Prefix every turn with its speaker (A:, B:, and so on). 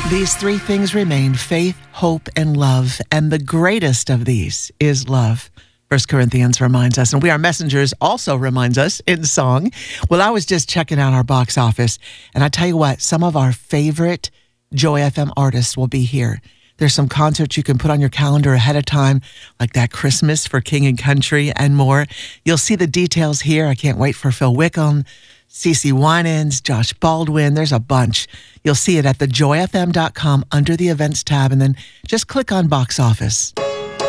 A: These three things remain: faith, hope, and love. And the greatest of these is love. 1 Corinthians reminds us, and We Are Messengers also reminds us in song. Well, I was just checking out our box office, and I tell you what, some of our favorite Joy FM artists will be here. There's some concerts you can put on your calendar ahead of time, like that Christmas for King and Country and more. You'll see the details here. I can't wait for Phil Wickham, CeCe Winans, Josh Baldwin. There's a bunch. You'll see it at thejoyfm.com under the events tab, and then just click on box office.